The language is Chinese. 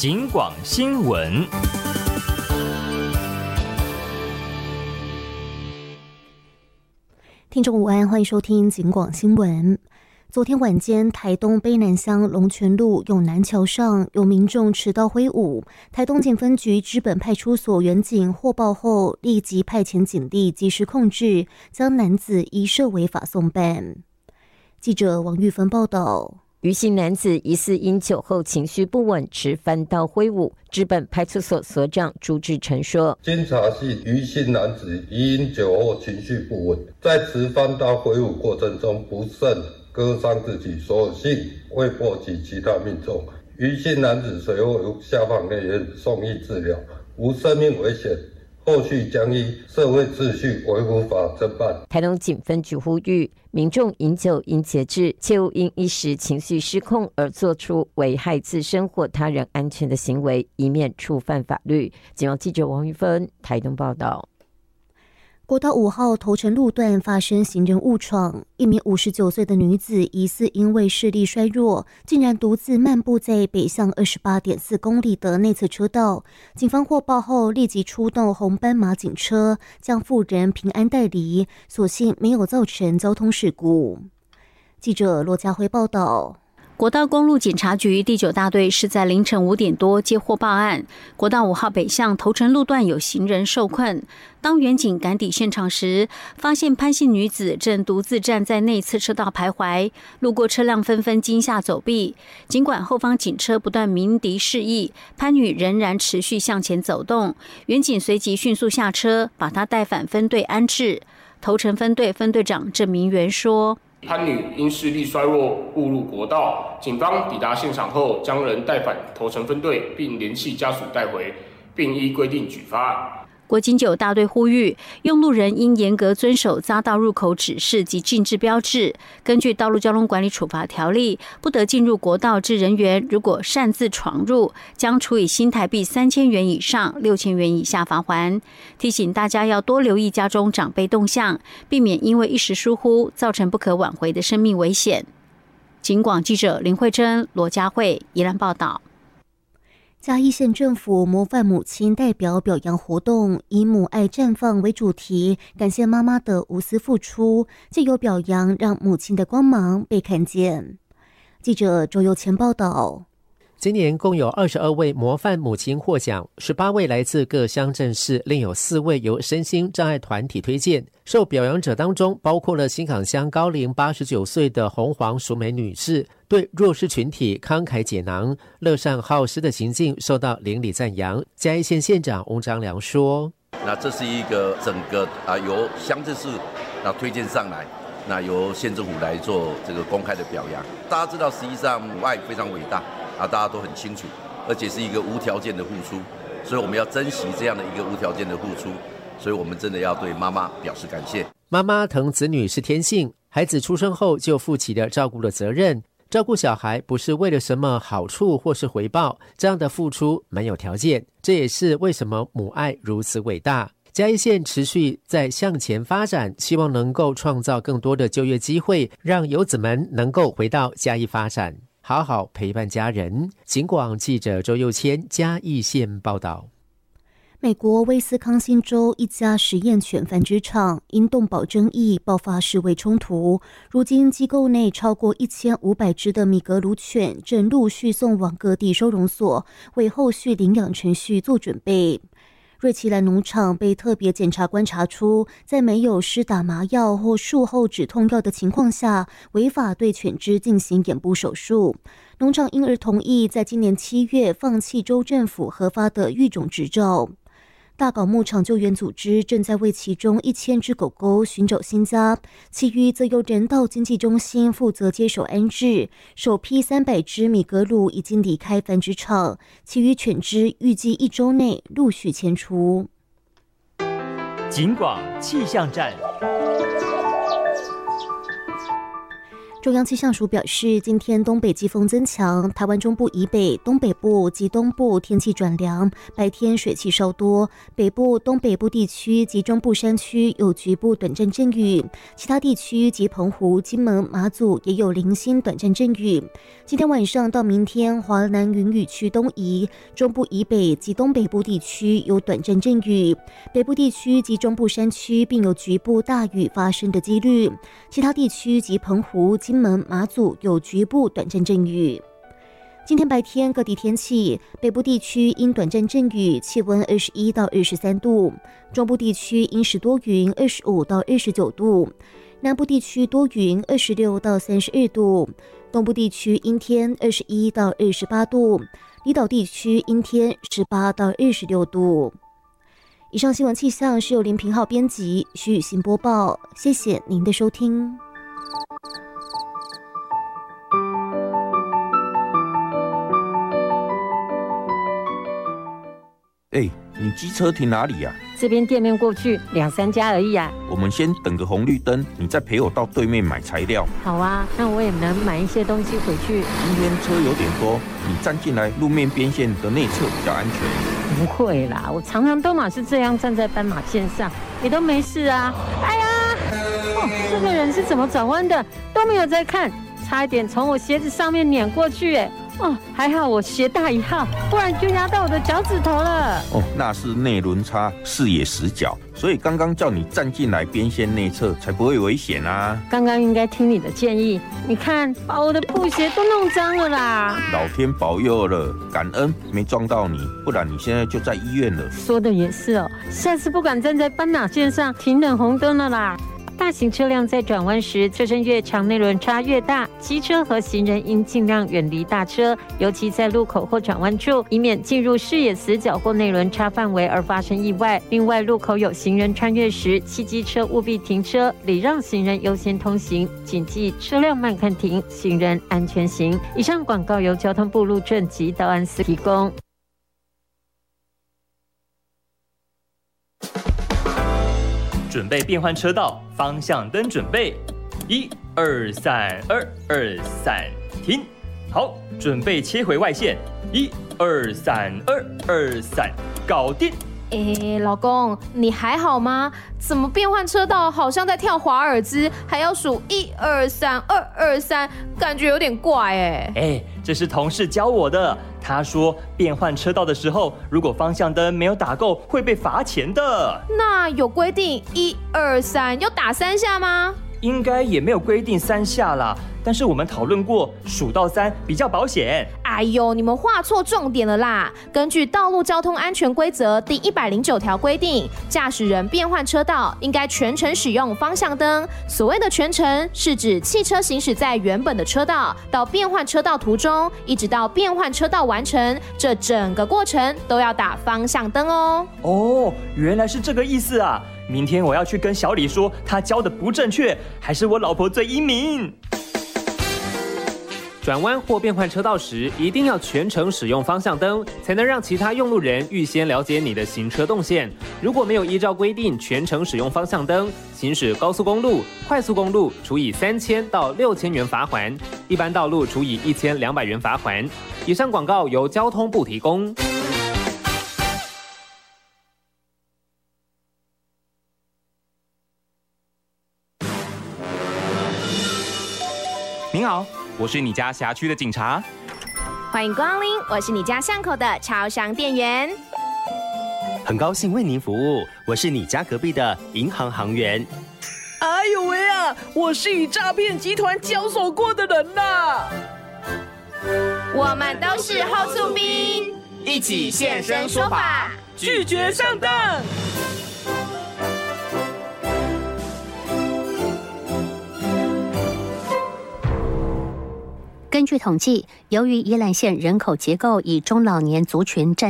警广新闻。 听众午安，欢迎收听警广新闻。昨天晚间，台东卑南乡龙泉路永南桥上有民众持刀挥舞，台东警分局知本派出所员警获报后，立即派遣警力及时控制，将男子依涉违法送办。记者王玉芬报道。 余姓男子疑似因酒后情绪不稳，持翻刀挥舞。知本派出所所长朱志成说：“ 经查系余姓男子因酒后情绪不稳，在持翻刀挥舞过程中不慎割伤自己，所幸未波及其他民众。余姓男子随后下放内院送医治疗，无生命危险。”后续将依社会秩序维护法侦办。 台东警分局呼吁民众饮酒应节制，切勿因一时情绪失控而做出危害自身或他人安全的行为，以免触犯法律。警方记者王玉芬台东报道。 国道5号头城路段发生行人误闯，一名59岁的女子疑似因为视力衰弱，竟然独自漫步在北向28.4公里的内侧车道。警方获报后立即出动红斑马警车，将妇人平安带离，所幸没有造成交通事故。记者罗家辉报道。 国道公路警察局第9大队是在凌晨5点多接获报案，国道5号北向头城路段有行人受困。当员警赶抵现场时，发现潘姓女子正独自站在内侧车道徘徊，路过车辆纷纷惊吓走避。尽管后方警车不断鸣笛示意，潘女仍然持续向前走动。员警随即迅速下车，把她带返分队安置。头城分队分队长郑明元说：“ 潘女因视力衰弱误入国道，警方抵达现场后，将人带返头城分队，并联系家属带回，并依规定举发。” 国警9大队呼吁，用路人应严格遵守匝道入口指示及禁制标志。根据《道路交通管理处罚条例》，不得进入国道之人员，如果擅自闯入，将处以新台币3000元以上6000元以下罚锾。提醒大家要多留意家中长辈动向，避免因为一时疏忽造成不可挽回的生命危险。警广记者林慧珍、罗佳慧宜兰报道。 嘉义县政府模范母亲代表表扬活动，以母爱绽放为主题，感谢妈妈的无私付出，藉由表扬让母亲的光芒被看见。记者周佑谦报道。 今年共有22位模范母亲获奖，18位来自各乡镇市，另有4位由身心障碍团体推荐。受表扬者当中，包括了新港乡高龄89岁的红黄淑美女士，对弱势群体慷慨解囊、乐善好施的行径受到邻里赞扬。嘉义县县长翁章良说：“ 那这是一个整个由乡镇市推荐上来。”那由县政府来做这个公开的表扬，大家知道，实际上母爱非常伟大大家都很清楚，而且是一个无条件的付出，所以我们要珍惜这样的一个无条件的付出，所以我们真的要对妈妈表示感谢。 妈妈疼子女是天性，孩子出生后就负起了照顾的责任，照顾小孩不是为了什么好处或是回报，这样的付出没有条件，这也是为什么母爱如此伟大。嘉义县持续在向前发展，希望能够创造更多的就业机会，让游子们能够回到嘉义发展，好好陪伴家人。警广记者周佑谦嘉义县报道。 美国威斯康星州一家实验犬繁殖场因动保争议爆发示威冲突，如今机构内超过1500只的米格鲁犬正陆续送往各地收容所，为后续领养程序做准备。瑞奇兰农场被特别检察官查出，在没有施打麻药或术后止痛药的情况下，违法对犬只进行眼部手术。农场因而同意在今年7月放弃州政府核发的育种执照。大港牧场救援组织正在为其中1000只狗狗寻找新家，其余则由人道经济中心负责接手安置。首批300只米格鲁已经离开繁殖场，其余犬只预计1周内陆续迁出。 警广气象站。 中央气象署表示，今天东北季风增强，台湾中部以北、东北部及东部天气转凉，白天水汽稍多，北部、东北部地区及中部山区有局部短暂阵雨，其他地区及澎湖、金门、马祖也有零星短暂阵雨。今天晚上到明天，华南云雨区东移，中部以北及东北部地区有短暂阵雨，北部地区及中部山区并有局部大雨发生的几率，其他地区及澎湖、金门、马祖有局部短暂阵雨。今天白天各地天气，北部地区因短暂阵雨，气温21到23度；中部地区因时多云，25到29度；南部地区多云，26到32度；东部地区阴天，21到28度；离岛地区阴天，18到26度。以上新闻气象是由林平浩编辑，徐雨欣播报，谢谢您的收听。 你机车停哪里呀？ 这边店面过去2、3家而已啊。 我们先等个红绿灯，你再陪我到对面买材料。 好啊，那我也能买一些东西回去。 今天车有点多，你站进来路面边线的内侧比较安全。 不会啦，我常常都是这样站在斑马线上，也都没事啊。哎呀，这个人是怎么转弯的？都没有在看，差一点从我鞋子上面碾过去哎。还好我鞋大1号，不然就压到我的脚趾头了。 那是内轮差，视野死角，所以刚刚叫你站进来边线内侧，才不会危险啊。 刚刚应该听你的建议，你看把我的布鞋都弄脏了啦。 老天保佑了，感恩没撞到你，不然你现在就在医院了。 说的也是哦，下次不敢站在斑马线上停等红灯了啦。大型车辆在转弯时，车身越长，内轮差越大。机车和行人应尽量远离大车，尤其在路口或转弯处，以免进入视野死角或内轮差范围而发生意外。另外，路口有行人穿越时，汽机车务必停车，礼让行人优先通行，谨记车辆慢看停，行人安全行。以上广告由交通部路政及道安司提供。 准备变换车道，方向灯准备，1、2、3、2、2、3，停。好，准备切回外线，1、2、3、2、2、3，搞定。 老公，你还好吗？怎么变换车道好像在跳华尔兹，还要数1、2、3、2、2、3，感觉有点怪这是同事教我的。他说变换车道的时候，如果方向灯没有打够，会被罚钱的。那有规定1、2、3要打3下吗？ 应该也没有规定3下啦，但是我们讨论过，数到3比较保险。 哎呦，你们画错重点了啦！根据《道路交通安全规则》第109条规定，驾驶人变换车道应该全程使用方向灯。所谓的全程，是指汽车行驶在原本的车道到变换车道途中，一直到变换车道完成，这整个过程都要打方向灯哦。 原来是这个意思啊！明天我要去跟小李说，他教的不正确，还是我老婆最英明。 转弯或变换车道时，一定要全程使用方向灯，才能让其他用路人预先了解你的行车动线。如果没有依照规定全程使用方向灯，行驶高速公路、快速公路处以3000到6000元罚锾，一般道路处以1200元罚锾。以上广告由交通部提供。 您好，我是你家辖区的警察。 欢迎光临，我是你家巷口的超商店员。 很高兴为您服务，我是你家隔壁的银行行员。 哎呦喂啊，我是与诈骗集团交手过的人呐。 我们都是后速兵， 一起现身说法， 拒绝上当。 根据统计，由于宜兰县人口结构以中老年族群占